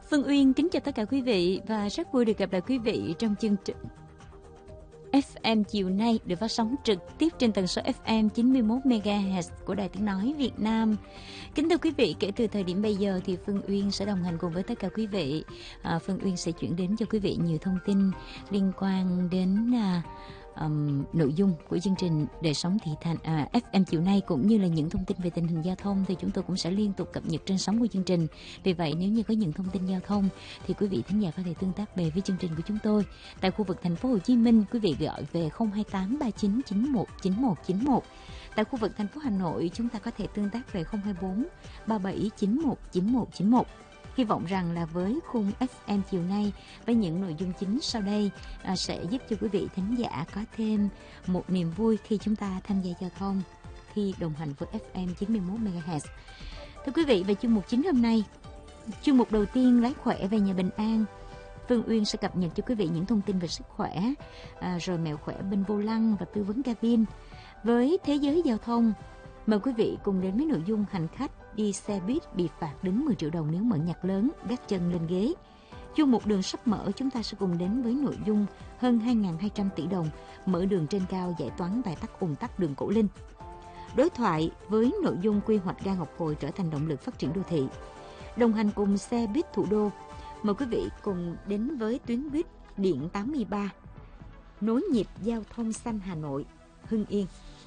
Phương Uyên kính chào tất cả quý vị và rất vui được gặp lại quý vị trong chương trình FM chiều nay được phát sóng trực tiếp trên tần số FM 91 MHz của Đài Tiếng nói Việt Nam. Kính thưa quý vị, kể từ thời điểm bây giờ thì Phương Uyên sẽ đồng hành cùng với tất cả quý vị. Phương Uyên sẽ chuyển đến cho quý vị nhiều thông tin liên quan đến nội dung của chương trình Đời sống thị thành FM chiều nay, cũng như là những thông tin về tình hình giao thông thì chúng tôi cũng sẽ liên tục cập nhật trên sóng của chương trình. Vì vậy nếu như có những thông tin giao thông thì quý vị thính giả có thể tương tác về với chương trình của chúng tôi. Tại khu vực thành phố Hồ Chí Minh, quý vị gọi về 028 39 91 91 91. Tại khu vực thành phố Hà Nội, chúng ta có thể tương tác về 024 37 91 91 91. Hy vọng rằng là với khung FM chiều nay với những nội dung chính sau đây sẽ giúp cho quý vị thính giả có thêm một niềm vui khi chúng ta tham gia giao thông khi đồng hành với FM 91 MHz. Thưa quý vị, về chuyên mục chính hôm nay, chuyên mục đầu tiên lái khỏe về nhà bình an, Phương Uyên sẽ cập nhật cho quý vị những thông tin về sức khỏe, rồi mẹo khỏe bên vô lăng và tư vấn cabin. Với thế giới giao thông, mời quý vị cùng đến với nội dung hành khách đi xe buýt bị phạt đến 10 triệu đồng nếu mở nhạc lớn, gác chân lên ghế. Chuyên mục đường sắp mở, chúng ta sẽ cùng đến với nội dung hơn 2.200 tỷ đồng mở đường trên cao giải toán tại tắc ùn tắc đường Cổ Linh. Đối thoại với nội dung quy hoạch ga Ngọc Hồi trở thành động lực phát triển đô thị. Đồng hành cùng xe buýt thủ đô, mời quý vị cùng đến với tuyến buýt điện 83 nối nhịp giao thông xanh Hà Nội, Hưng Yên.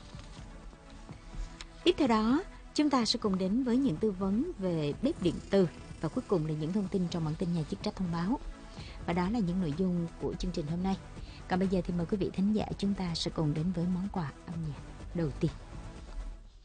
Tiếp theo đó, chúng ta sẽ cùng đến với những tư vấn về bếp điện tử và cuối cùng là những thông tin trong bản tin nhà chức trách thông báo. Và đó là những nội dung của chương trình hôm nay. Còn bây giờ thì mời quý vị thính giả chúng ta sẽ cùng đến với món quà âm nhạc đầu tiên.